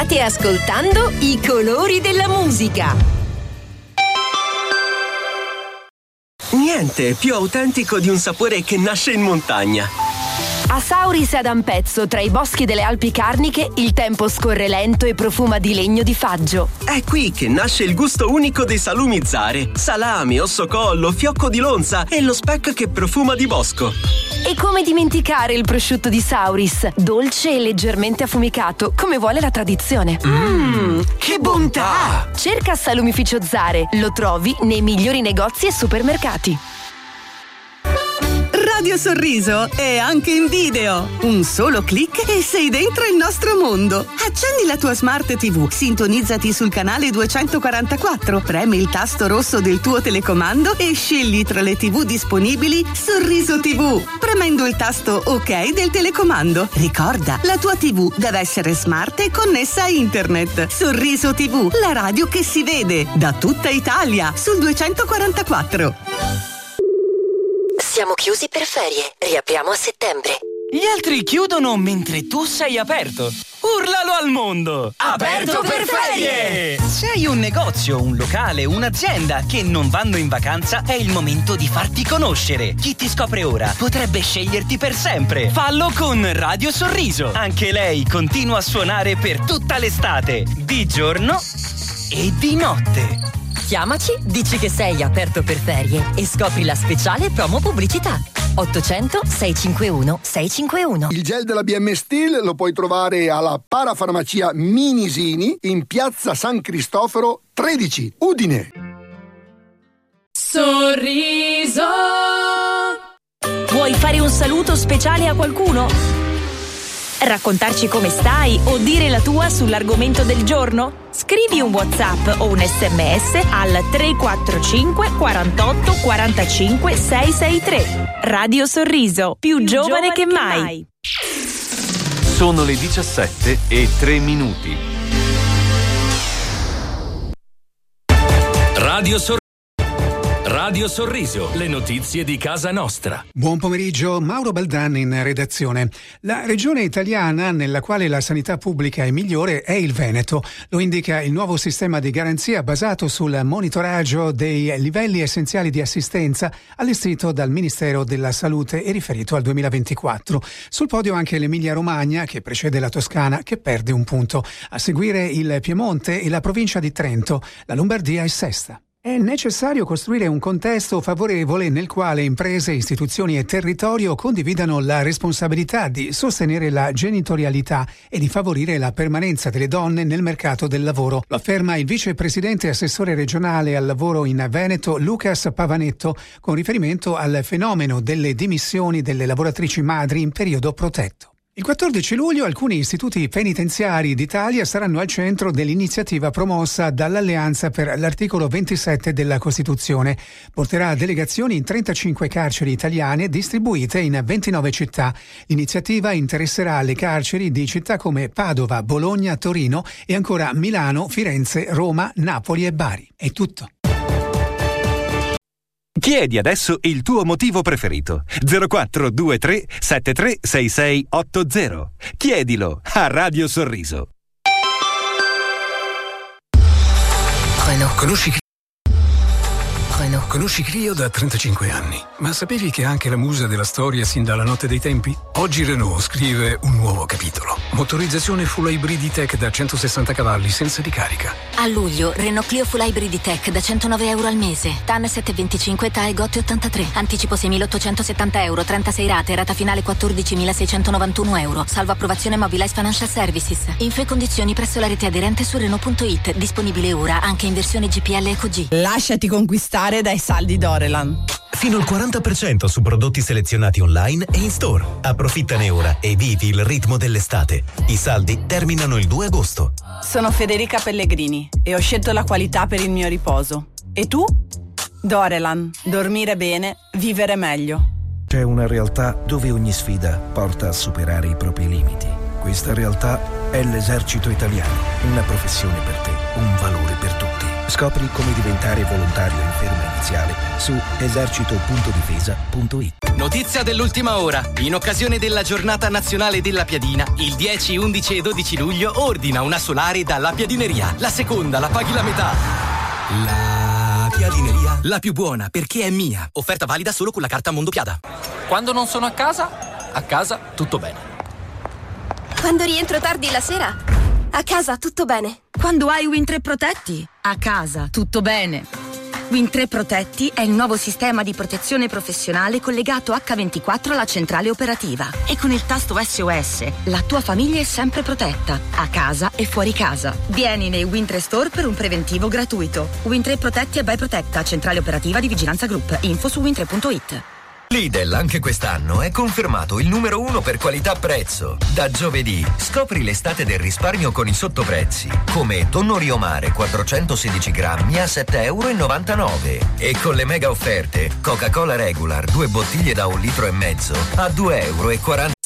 State ascoltando I colori della musica. Niente più autentico di un sapore che nasce in montagna. A Sauris ad Ampezzo, tra i boschi delle Alpi Carniche, il tempo scorre lento e profuma di legno di faggio. È qui che nasce il gusto unico dei salumi Zare. Salami, ossocollo, fiocco di lonza e lo speck che profuma di bosco. E come dimenticare il prosciutto di Sauris, dolce e leggermente affumicato, come vuole la tradizione. Che bontà! Cerca Salumificio Zare, lo trovi nei migliori negozi e supermercati. Radio Sorriso è anche in video. Un solo click e sei dentro il nostro mondo. Accendi la tua Smart TV, sintonizzati sul canale 244, premi il tasto rosso del tuo telecomando e scegli tra le TV disponibili Sorriso TV, premendo il tasto OK del telecomando. Ricorda, la tua TV deve essere smart e connessa a internet. Sorriso TV, la radio che si vede da tutta Italia sul 244. Siamo chiusi per ferie. Riapriamo a settembre. Gli altri chiudono mentre tu sei aperto. Urlalo al mondo! Aperto per ferie! Se hai un negozio, un locale, un'azienda che non vanno in vacanza, è il momento di farti conoscere. Chi ti scopre ora potrebbe sceglierti per sempre. Fallo con Radio Sorriso. Anche lei continua a suonare per tutta l'estate, di giorno e di notte. Chiamaci, dici che sei aperto per ferie e scopri la speciale promo pubblicità. 800 651 651. Il gel della BM Steel lo puoi trovare alla Parafarmacia Minisini in piazza San Cristoforo 13, Udine. Sorriso. Vuoi fare un saluto speciale a qualcuno? Raccontarci come stai o dire la tua sull'argomento del giorno? Scrivi un WhatsApp o un SMS al 345 48 45 663. Radio Sorriso, più giovane che mai. Sono le 17:03. Radio Sorriso, le notizie di casa nostra. Buon pomeriggio, Mauro Baldan in redazione. La regione italiana nella quale la sanità pubblica è migliore è il Veneto. Lo indica il nuovo sistema di garanzia basato sul monitoraggio dei livelli essenziali di assistenza allestito dal Ministero della Salute e riferito al 2024. Sul podio anche l'Emilia-Romagna, che precede la Toscana, che perde un punto. A seguire il Piemonte e la provincia di Trento. La Lombardia è sesta. È necessario costruire un contesto favorevole nel quale imprese, istituzioni e territorio condividano la responsabilità di sostenere la genitorialità e di favorire la permanenza delle donne nel mercato del lavoro. Lo afferma il vicepresidente e assessore regionale al lavoro in Veneto, Lucas Pavanetto, con riferimento al fenomeno delle dimissioni delle lavoratrici madri in periodo protetto. Il 14 luglio alcuni istituti penitenziari d'Italia saranno al centro dell'iniziativa promossa dall'Alleanza per l'articolo 27 della Costituzione. Porterà delegazioni in 35 carceri italiane distribuite in 29 città. L'iniziativa interesserà le carceri di città come Padova, Bologna, Torino e ancora Milano, Firenze, Roma, Napoli e Bari. È tutto. Chiedi adesso il tuo motivo preferito. 0423 736680. Chiedilo a Radio Sorriso. Conosci Clio da 35 anni, ma sapevi che è anche la musa della storia sin dalla notte dei tempi? Oggi Renault scrive un nuovo capitolo. Motorizzazione full hybrid tech da 160 cavalli senza ricarica. A luglio, Renault Clio full hybrid tech da €109 al mese. TAN 725, TAE GOT 83. Anticipo 6.870 euro, 36 rate, rata finale 14.691 euro. Salvo approvazione Mobilize Financial Services. Info e condizioni presso la rete aderente su Renault.it. Disponibile ora anche in versione GPL Eco G. Lasciati conquistare dai saldi Dorelan. Fino al 40% su prodotti selezionati online e in store. Approfittane ora e vivi il ritmo dell'estate. I saldi terminano il 2 agosto. Sono Federica Pellegrini e ho scelto la qualità per il mio riposo. E tu? Dorelan. Dormire bene, vivere meglio. C'è una realtà dove ogni sfida porta a superare i propri limiti. Questa realtà è l'Esercito Italiano. Una professione per te, un valore per tutti. Scopri come diventare volontario in ferma iniziale su esercito.difesa.it. Notizia dell'ultima ora. In occasione della giornata nazionale della piadina, il 10, 11 e 12 luglio ordina una solare dalla Piadineria. La seconda la paghi la metà. La Piadineria, la più buona perché è mia. Offerta valida solo con la carta Mondopiada. Quando non sono a casa tutto bene. Quando rientro tardi la sera, a casa tutto bene. Quando hai Win 3 Protetti, a casa tutto bene. Win 3 Protetti è il nuovo sistema di protezione professionale collegato H24 alla centrale operativa. E con il tasto SOS, la tua famiglia è sempre protetta, a casa e fuori casa. Vieni nei Win 3 Store per un preventivo gratuito. Win 3 Protetti e by Protetta, centrale operativa di Vigilanza Group. Info su win3.it. Lidl anche quest'anno è confermato il numero 1 per qualità-prezzo. Da giovedì scopri l'estate del risparmio con i sottoprezzi, come tonno Rio Mare 416 grammi a €7,99 e con le mega offerte Coca-Cola Regular 2 bottiglie da 1,5 litri a €2,49.